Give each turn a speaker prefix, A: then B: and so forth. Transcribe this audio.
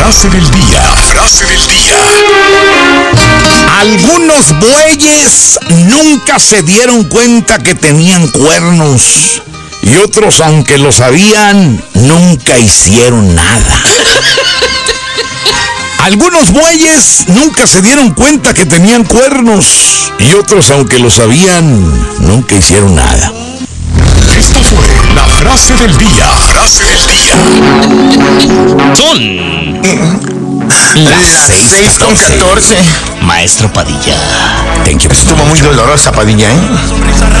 A: frase del día. Frase del día.
B: Algunos bueyes nunca se dieron cuenta que tenían cuernos. Y otros, aunque lo sabían, nunca hicieron nada. Algunos bueyes nunca se dieron cuenta que tenían cuernos. Y otros, aunque lo sabían, nunca hicieron nada.
A: Esto fue la frase del día. Frase del día.
C: Son
D: Las 6:14.
C: Maestro Padilla.
B: Thank you.
D: Estuvo muy dolorosa, Padilla, ¿eh?